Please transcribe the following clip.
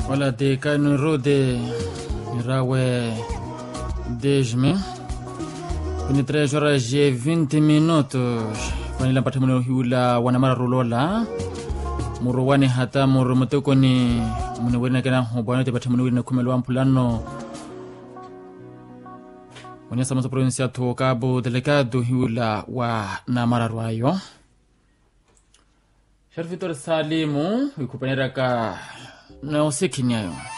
Wala de kanu rode rawe dejme. Kuni 3 horas e 20 minutos. Panila patamano hiula wanamara rulola. Muruwani hata murumutuko ni munawina kena hobano te patamano na kumelwa mpulano. Wanyasa maso provincia to Cabo Delegado hiula wa namara ruayo. Sharfitor Salimu ikupanera ka na usiki nyayo.